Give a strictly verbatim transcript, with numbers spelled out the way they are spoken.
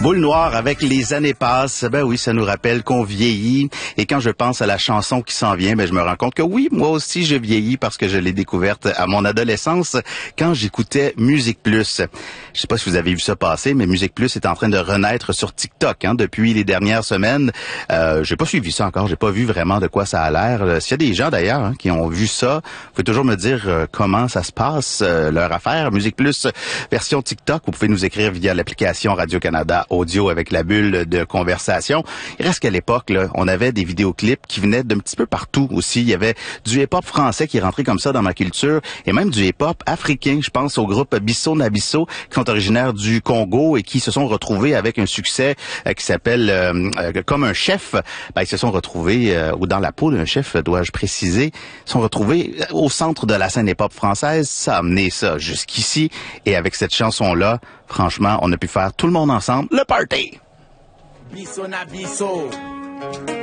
Boule noire avec les années passent, ben oui, ça nous rappelle qu'on vieillit. Et quand je pense à la chanson qui s'en vient, ben je me rends compte que oui, moi aussi je vieillis parce que je l'ai découverte à mon adolescence quand j'écoutais Musique Plus. Je sais pas si vous avez vu ça passer, mais Musique Plus est en train de renaître sur TikTok hein, depuis les dernières semaines. Euh, j'ai pas suivi ça encore, j'ai pas vu vraiment de quoi ça a l'air. S'il y a des gens d'ailleurs hein, qui ont vu ça, vous pouvez toujours me dire euh, comment ça se passe, euh, leur affaire. Musique Plus version TikTok, vous pouvez nous écrire via l'application Radio-Canada Audio avec la bulle de conversation. Il reste qu'à l'époque, là, on avait des vidéoclips qui venaient d'un petit peu partout aussi. Il y avait du hip-hop français qui rentrait comme ça dans ma culture et même du hip-hop africain. Je pense au groupe Bisso Nabisso qui sont originaires du Congo et qui se sont retrouvés avec un succès euh, qui s'appelle euh, euh, Comme un chef. Ben, ils se sont retrouvés, euh, ou dans la peau d'un chef, dois-je préciser, sont retrouvés au centre de la scène hip-hop française. Ça a amené ça jusqu'ici et avec cette chanson-là, franchement, on a pu faire tout le monde ensemble le party. Bisso Nabisso.